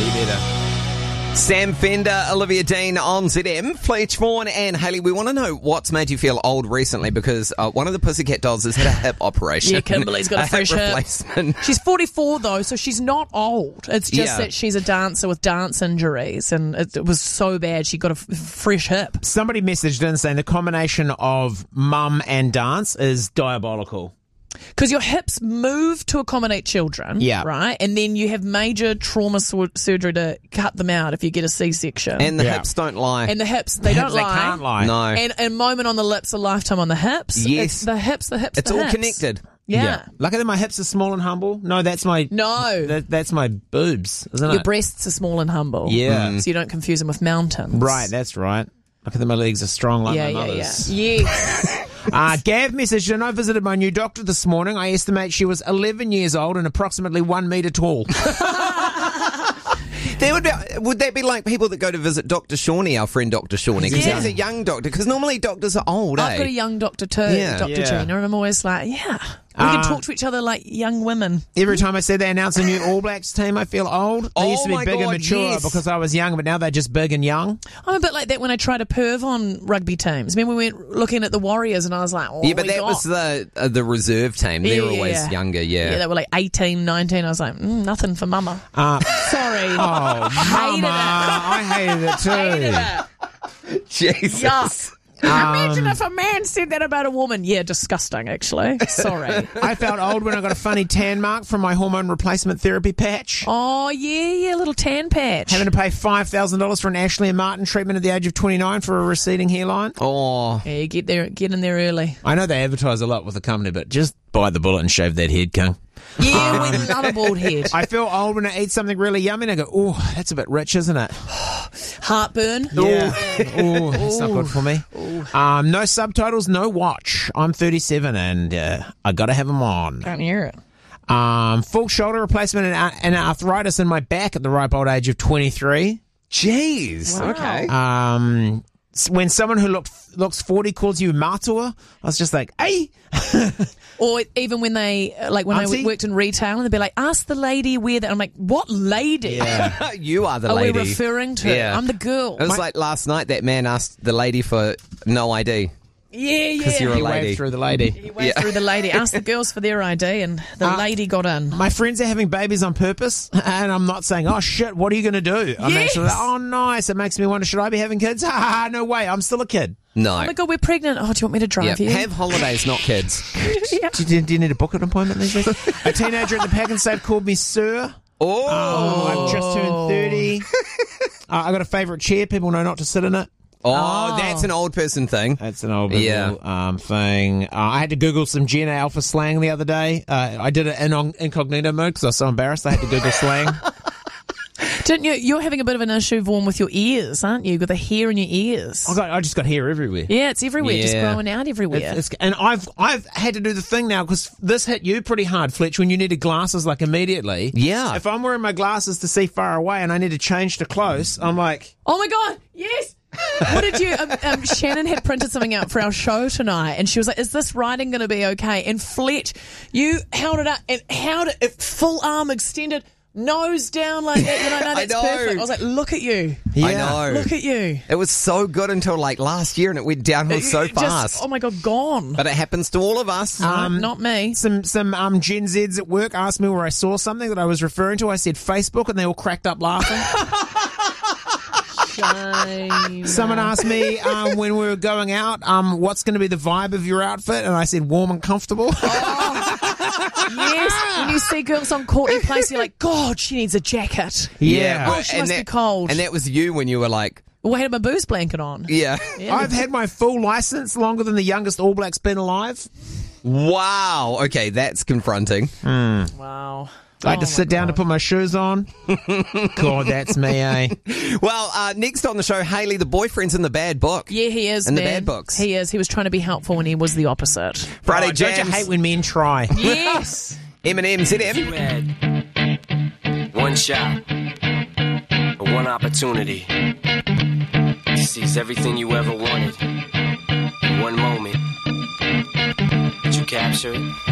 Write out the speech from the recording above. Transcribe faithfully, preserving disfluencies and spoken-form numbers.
Be better. Sam Fender, Olivia Dean on Z M. Fletch Vaughan and Hayley, we want to know what's made you feel old recently, because uh, one of the Pussycat Dolls has had a hip operation. Yeah, Kimberly's got a, a fresh hip hip. replacement. She's forty-four, though, so she's not old. It's just Yeah. that she's a dancer with dance injuries, and it, it was so bad she got a f- fresh hip. Somebody messaged in saying the combination of mum and dance is diabolical. Because your hips move to accommodate children, Yeah. right? And then you have major trauma sur- surgery to cut them out if you get a C-section. And the Yeah. hips don't lie. And the hips, they Hips, don't they lie. can't lie. no. And a moment on the lips, a lifetime on the hips. Yes. It's the hips, the hips, it's the all hips. connected. Yeah. Look at that, my hips are small and humble. No, that's my No. that, that's my boobs, isn't Your it? breasts are small and humble. Yeah. So you don't confuse them with mountains. Right, that's right. Look at them, my legs are strong like Yeah, my yeah, yeah. mother's. Yes. Uh, Gav messaged in, I visited my new doctor this morning. I estimate she was eleven years old and approximately one metre tall. There would be, would that be like people that go to visit Doctor Shawnee, our friend Doctor Shawnee? Because Yeah. he's a young doctor. Because normally doctors are old, I've eh? got a young doctor too, Yeah. Doctor Yeah. Gina, and I'm always like, yeah, we Uh, can talk to each other like young women. Every time I see they announce a new All Blacks team, I feel old. They Oh used to be my big and God, mature yes. because I was young, but now they're just big and young. I'm a bit like that when I try to perv on rugby teams. Remember we went looking at the Warriors and I was like, oh, yeah, but we that got? was the uh, the reserve team. They're Yeah, yeah, always yeah. younger, yeah. Yeah, they were like eighteen, nineteen. I was like, mm, nothing for mama. Uh, Sorry. oh, Hated mama, I hated it too. Hated it. Jesus. Yuck. Imagine if a man said that about a woman. Yeah, disgusting, actually. Sorry. I felt old when I got a funny tan mark from my hormone replacement therapy patch. Oh, yeah, yeah, little tan patch. Having to pay five thousand dollars for an Ashley and Martin treatment at the age of twenty-nine for a receding hairline. Oh. Yeah, you get there, get in there early. I know they advertise a lot with the company, but just bite the bullet and shave that head, King. Yeah, we love a bald head. I feel old when I eat something really yummy and I go, oh, that's a bit rich, isn't it? Heartburn. Yeah. Oh, that's not good for me. Um, no subtitles, no watch. I'm thirty-seven and uh, I got to have them on. Can't hear it. Um, full shoulder replacement and, uh, and arthritis in my back at the ripe old age of twenty-three. Jeez. Wow. Okay. Um, s- when someone who look, looks forty calls you matua, I was just like, hey. Or even when they, like when Auntie? I worked in retail, and they'd be like, ask the lady where that. I'm like, what lady You are the are lady. we referring to? Yeah. I'm the girl. It was like last night that man asked the lady for no I D. Yeah, yeah. Because you're a He lady. waved through the lady. He went Yeah. through the lady, asked the girls for their I D, and the Uh, lady got in. My friends are having babies on purpose, and I'm not saying, oh shit, what are you going to do? I'm Yes. actually like, oh nice, it makes me wonder, should I be having kids? Ha ha ha, no way, I'm still a kid. No. Oh my God, we're pregnant. Oh, do you want me to drive yeah. you? Have holidays, not kids. Yeah. Do you, do you need a booking appointment these days? A teenager at the Pack and Save called me sir. Oh. Oh, I've just turned thirty. uh, I got a favourite chair, people know not to sit in it. Oh, Oh. that's an old person thing. That's an old Yeah. little, um, thing. Uh, I had to Google some Gen Alpha slang the other day. Uh, I did it in on incognito mode because I was so embarrassed I had to Google slang. Didn't you? You're having a bit of an issue, Vaughan, with your ears, aren't you? With the hair in your ears. I, got, I just got hair everywhere. Yeah, it's everywhere, just Yeah. growing out everywhere. It's, it's, and I've I've had to do the thing now because this hit you pretty hard, Fletch, when you needed glasses like immediately. Yeah. If I'm wearing my glasses to see far away and I need to change to close, I'm like, Oh my God, yes! What did you, um, um, Shannon had printed something out for our show tonight, and she was like, is this writing going to be okay? And Fletch, you held it up and held it, it full arm extended, nose down like that. You know, no, I that's know. perfect. I was like, look at you. I know. Look at you. It was so good until like last year and it went downhill so Just, fast. oh my God, gone. But it happens to all of us. Um, Not me. some some um, Gen Zs at work asked me where I saw something that I was referring to. I said Facebook, and they all cracked up laughing. Shame. Someone asked me um, when we were going out, um, what's going to be the vibe of your outfit? And I said warm and comfortable. Yes, when you see girls on Courtney Place, you're like, God, she needs a jacket. Yeah. Oh, she and must that, be cold. And that was you when you were like, Well, I had my booze blanket on. yeah. Yeah. I've had my full license longer than the youngest All Black's been alive. Wow. Okay, that's confronting. Wow. I had Oh to my sit down to God. put my shoes on. God, that's me, eh? Well, uh, next on the show, Hayley, the boyfriend's in the bad book. Yeah, he is, In the man. bad books. He is. He was trying to be helpful when he was the opposite. Friday Oh, don't you Jams, hate when men try? Yes. Eminem, Z M. You had one shot, or one opportunity to seize everything you ever wanted in one moment. Did you capture it?